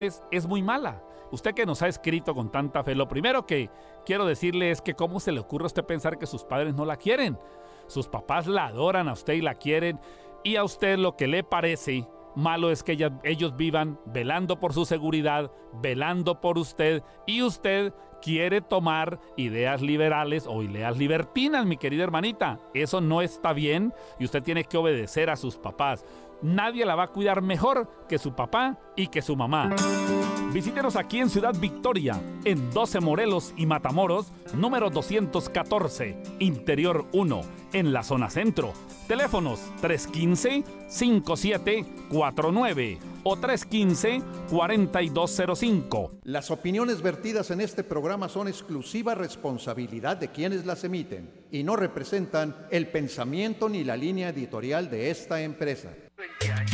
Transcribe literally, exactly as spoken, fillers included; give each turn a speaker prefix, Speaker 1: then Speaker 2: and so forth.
Speaker 1: es, es muy mala. Usted que nos ha escrito con tanta fe, lo primero que quiero decirle es que cómo se le ocurre a usted pensar que sus padres no la quieren. Sus papás la adoran a usted y la quieren, y a usted lo que le parece malo es que ella, ellos vivan velando por su seguridad, velando por usted, y usted quiere tomar ideas liberales o ideas libertinas, mi querida hermanita. Eso no está bien y usted tiene que obedecer a sus papás. Nadie la va a cuidar mejor que su papá y que su mamá. Visítenos aquí en Ciudad Victoria, en doce Morelos y Matamoros, número doscientos catorce, Interior uno, en la zona centro. Teléfonos tres uno cinco, cinco siete cuatro nueve o tres uno cinco, cuatro dos cero cinco.
Speaker 2: Las opiniones vertidas en este programa son exclusiva responsabilidad de quienes las emiten y no representan el pensamiento ni la línea editorial de esta empresa.